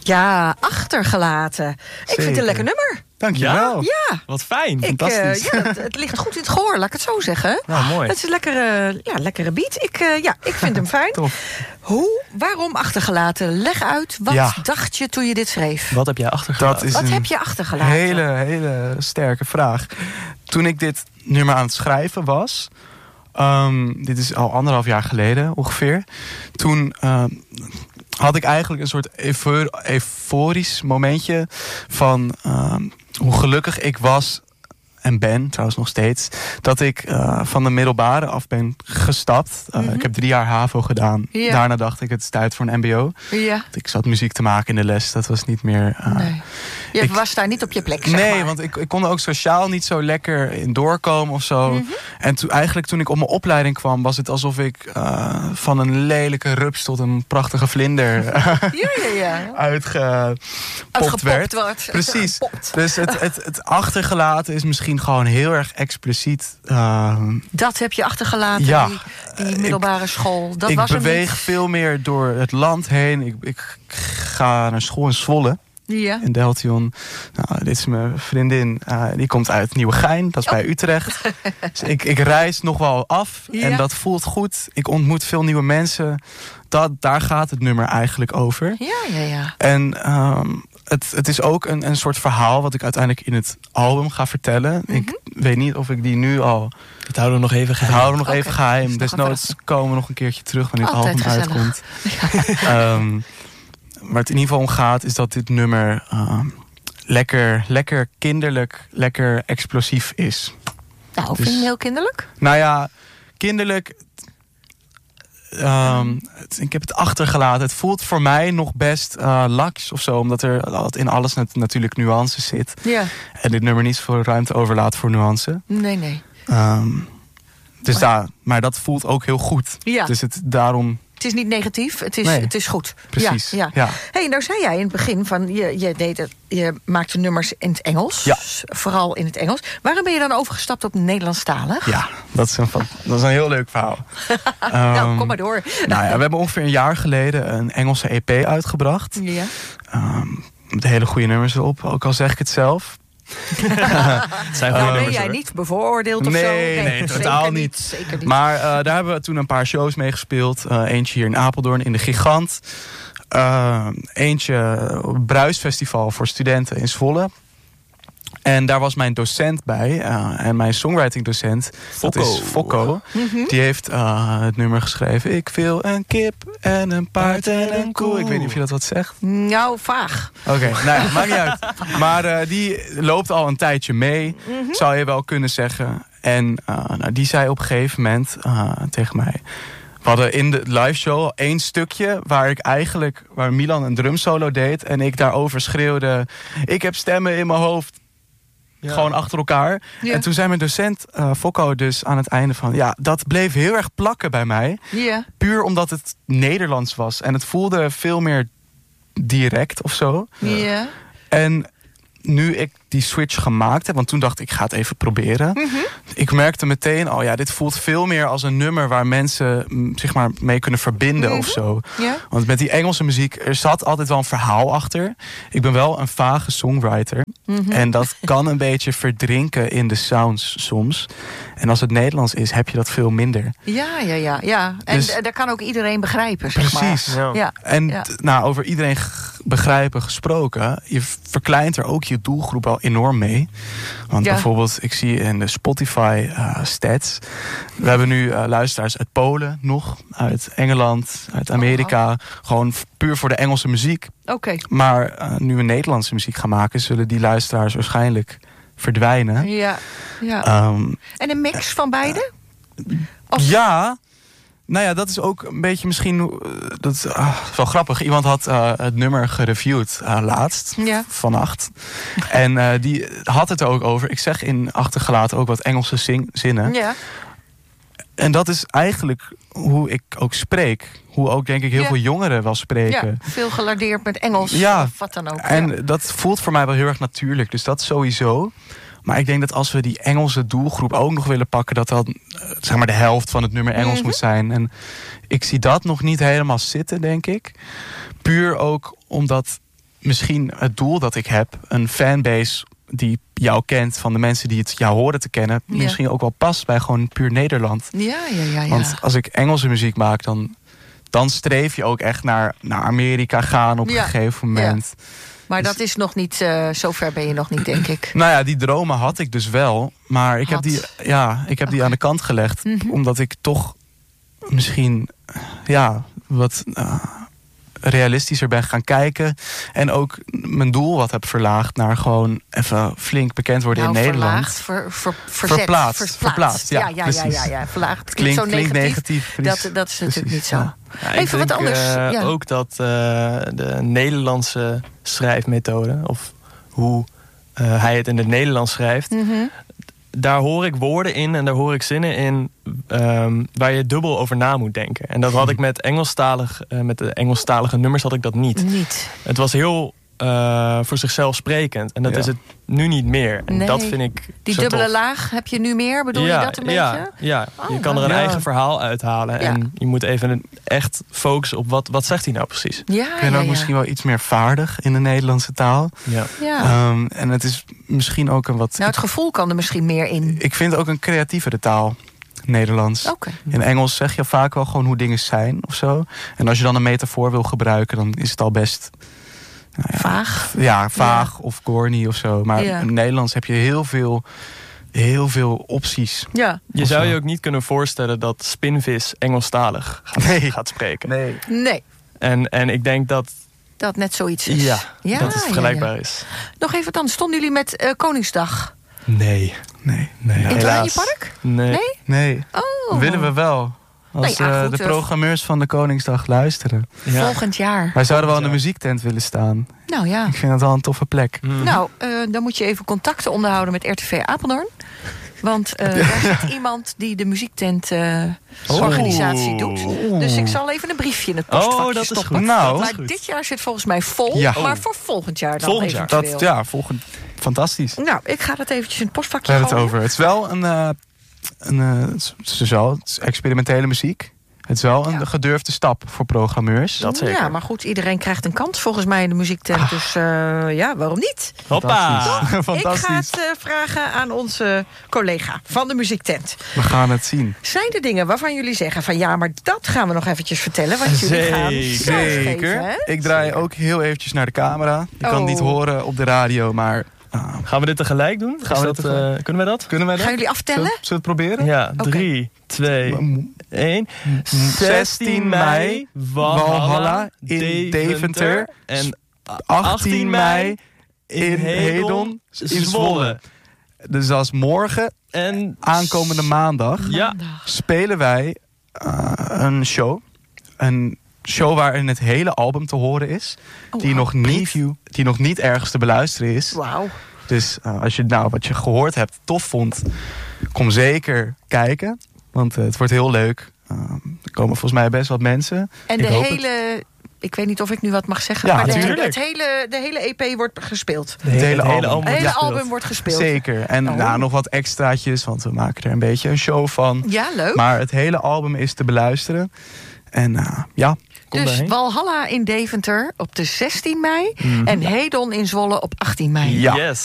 Ja, Achtergelaten. Ik vind het een lekker nummer. Dankjewel. Ja. Wat fijn. Fantastisch. Het ligt goed in het gehoor, laat ik het zo zeggen. Nou, mooi. Het is een lekkere beat. Ik vind hem fijn. Waarom Achtergelaten? Leg uit, wat dacht je toen je dit schreef? Wat heb jij achtergelaten? Wat heb je achtergelaten? Hele sterke vraag. Toen ik dit nummer aan het schrijven was... dit is al 1,5 jaar geleden ongeveer. Toen had ik eigenlijk een soort euforisch momentje van hoe gelukkig ik was en ben, trouwens nog steeds, dat ik van de middelbare af ben gestapt. Ik heb 3 jaar HAVO gedaan. Ja. Daarna dacht ik, het is tijd voor een mbo. Ja. Ik zat muziek te maken in de les. Dat was niet meer... Nee. Je was daar niet op je plek, zeg maar. Want ik kon er ook sociaal niet zo lekker in doorkomen of zo. En toen ik op mijn opleiding kwam, was het alsof ik van een lelijke rups tot een prachtige vlinder uitgepopt werd. Wordt. Precies. Dus het achtergelaten is misschien gewoon heel erg expliciet. Dat heb je achtergelaten, ja, die middelbare school. Dat ik was beweeg veel meer door het land heen. Ik ga naar school in Zwolle. Ja. In Deltion. Nou, dit is mijn vriendin. Die komt uit Nieuwegein. Dat is bij Utrecht. Dus ik reis nog wel af. Ja. En dat voelt goed. Ik ontmoet veel nieuwe mensen. Daar gaat het nummer eigenlijk over. Ja. En het is ook een soort verhaal wat ik uiteindelijk in het album ga vertellen. Ik weet niet of ik die nu al... Dat houden we nog even geheim. Even geheim. Desnoods komen we nog een keertje terug wanneer het album uitkomt. Waar het in ieder geval om gaat is dat dit nummer lekker kinderlijk, lekker explosief is. Nou, vind je hem heel kinderlijk? Nou ja, kinderlijk... ik heb het achtergelaten. Het voelt voor mij nog best laks of zo. Omdat er in alles natuurlijk nuance zit. Ja. En dit nummer niet zoveel ruimte overlaat voor nuance. Nee. Maar dat voelt ook heel goed. Ja. Dus daarom... Het is niet negatief, het is goed. Precies. Ja. Hey, nou zei jij in het begin van je maakte nummers in het Engels. Ja. Vooral in het Engels. Waarom ben je dan overgestapt op Nederlandstalig? Ja, dat is een heel leuk verhaal. Nou, kom maar door. Nou ja, we hebben ongeveer een jaar geleden een Engelse EP uitgebracht. Ja. Met hele goede nummers erop, ook al zeg ik het zelf. Ben jij niet bevooroordeeld of zo? Nee, totaal niet. Zeker niet. Maar daar hebben we toen een paar shows mee gespeeld. Eentje hier in Apeldoorn in de Gigant. Eentje op het Bruisfestival voor studenten in Zwolle. En daar was mijn docent bij. En mijn songwriting docent. Dat is Fokko. Die heeft het nummer geschreven. Ik wil een kip en een paard en een koe. Ik weet niet of je dat wat zegt. Nou, vaag. Oké, nou, maakt niet uit. Maar die loopt al een tijdje mee. Zou je wel kunnen zeggen. En die zei op een gegeven moment tegen mij... We hadden in de live show 1 stukje waar Milan een drumsolo deed. En ik daarover schreeuwde... Ik heb stemmen in mijn hoofd. Ja. Gewoon achter elkaar. Ja. En toen zei mijn docent Fokko dus aan het einde van... Ja, dat bleef heel erg plakken bij mij. Ja. Puur omdat het Nederlands was. En het voelde veel meer direct of zo. Ja. En nu ik die switch gemaakt heb... Want toen dacht ik, ga het even proberen. Ik merkte meteen, dit voelt veel meer als een nummer... waar mensen zich maar mee kunnen verbinden of zo. Ja. Want met die Engelse muziek, er zat altijd wel een verhaal achter. Ik ben wel een vage songwriter. En dat kan een beetje verdrinken in de sounds soms. En als het Nederlands is, heb je dat veel minder. Ja. En dus, daar kan ook iedereen begrijpen, zeg maar. Precies. Ja. En over iedereen begrijpen gesproken... je verkleint er ook je doelgroep al enorm mee. Want bijvoorbeeld, ik zie in de Spotify stats... we hebben nu luisteraars uit Polen nog, uit Engeland, uit Amerika. Gewoon puur voor de Engelse muziek. Okay. Maar nu we Nederlandse muziek gaan maken... zullen die luisteraars waarschijnlijk verdwijnen. Ja. En een mix van beide? Ja... Nou ja, dat is ook een beetje misschien... Dat is wel grappig. Iemand had het nummer gereviewd laatst. Ja. Vannacht. En die had het er ook over. Ik zeg in Achtergelaten ook wat Engelse zinnen. Ja. En dat is eigenlijk hoe ik ook spreek. Hoe ook denk ik heel veel jongeren wel spreken. Ja, veel gelardeerd met Engels. Ja. Of wat dan ook. En dat voelt voor mij wel heel erg natuurlijk. Dus dat sowieso. Maar ik denk dat als we die Engelse doelgroep ook nog willen pakken... dat dan zeg maar de helft van het nummer Engels moet zijn. En ik zie dat nog niet helemaal zitten, denk ik. Puur ook omdat misschien het doel dat ik heb, een fanbase die jou kent, van de mensen die het jou horen te kennen, misschien ook wel past bij gewoon puur Nederland. Ja. Want als ik Engelse muziek maak, dan streef je ook echt naar Amerika gaan op een gegeven moment. Ja. Maar dat is nog niet, zo ver ben je nog niet, denk ik. Nou ja, die dromen had ik dus wel. Maar ik heb die aan de kant gelegd. Omdat ik toch misschien wat realistischer ben gaan kijken. En ook mijn doel wat heb verlaagd naar gewoon even flink bekend worden in Nederland. Verplaatst. Ja, verlaagd. Het klinkt zo negatief. Dat is natuurlijk niet zo. Ja. Ja, even wat anders. Ook dat de Nederlandse schrijfmethode, of hoe hij het in het Nederlands schrijft, daar hoor ik woorden in en daar hoor ik zinnen in waar je dubbel over na moet denken. En dat had ik met de Engelstalige nummers had ik dat niet. Het was heel voor zichzelf sprekend. En dat is het nu niet meer. En dat vind ik die zo dubbele tof. laag heb je nu meer? Bedoel je dat een beetje? Ja. Je kan er een eigen verhaal uithalen. En je moet even echt focussen op wat zegt hij nou precies. Ik ben ook misschien wel iets meer vaardig in de Nederlandse taal. En het is misschien ook een wat... Nou, het gevoel kan er misschien meer in. Ik vind het ook een creatievere taal. Nederlands. In Engels zeg je vaak wel gewoon hoe dingen zijn of zo. En als je dan een metafoor wil gebruiken, dan is het al best... vaag? Ja, vaag of corny of zo. Maar in het Nederlands heb je heel veel opties. Ja. Je zou je ook niet kunnen voorstellen dat Spinvis Engelstalig gaat spreken. Nee. En ik denk dat net zoiets is. Dat het vergelijkbaar is. Nog even dan, stonden jullie met Koningsdag? Nee. In het Oranjepark? Nee. Oh. Willen we wel. Als de programmeurs van de Koningsdag luisteren. Volgend jaar. Wij zouden wel in de muziektent willen staan. Nou ja. Ik vind dat wel een toffe plek. Nou, dan moet je even contacten onderhouden met RTV Apeldoorn. Want daar zit iemand die de muziektent organisatie doet. Dus ik zal even een briefje in het postvakje dat stoppen. is goed. Maar dit jaar zit volgens mij vol. Ja. Maar voor volgend jaar dan eventueel. Fantastisch. Nou, ik ga dat eventjes in het postvakje We hebben gooien. het over. Het is wel het is experimentele muziek. Het is wel een gedurfde stap voor programmeurs. Dat zeker. Ja, maar goed, iedereen krijgt een kans volgens mij in de muziektent. Dus waarom niet? Hoppa! Fantastisch. Ik ga het vragen aan onze collega van de muziektent. We gaan het zien. Zijn er dingen waarvan jullie zeggen van ja, maar dat gaan we nog eventjes vertellen? Want jullie gaan Zeker. Hè? Ik draai ook heel eventjes naar de camera. Je kan het niet horen op de radio, maar... Gaan we dit tegelijk doen? Kunnen we dat? Gaan jullie aftellen? Zullen we het proberen? Ja, 3, 2, 1. 16 mei, Walhalla in Deventer. En 18 mei in Hedon in Zwolle. Dus als morgen en aankomende maandag spelen wij een show. Een show waarin het hele album te horen is. Die nog niet ergens te beluisteren is. Wauw. Dus als je wat je gehoord hebt tof vond, kom zeker kijken. Want het wordt heel leuk. Er komen volgens mij best wat mensen. En ik weet niet of ik nu wat mag zeggen. Maar de hele EP wordt gespeeld. Het hele album wordt gespeeld. Zeker. En nog wat extraatjes, want we maken er een beetje een show van. Ja, leuk. Maar het hele album is te beluisteren. En dus Walhalla in Deventer op de 16 mei. En Hedon in Zwolle op 18 mei. Ja. Yes.